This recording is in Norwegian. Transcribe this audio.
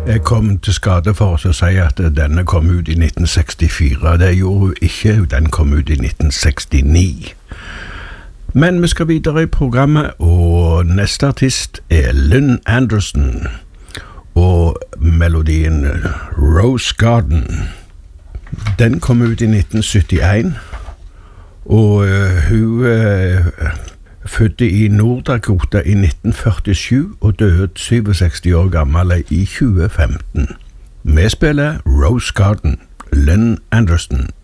Jeg kom til skade for å si at denne kom ut i 1964. Det gjorde hun ikke, den kom ut i 1969. Men vi skal videre i programmet, og neste artist er Lynn Anderson, og melodien Rose Garden. Den kom ut i 1971, og hun fødte i Nord-Dakota i 1947 og døde 67 år gammel i 2015. Vi spiller Rose Garden, Lynn Anderson.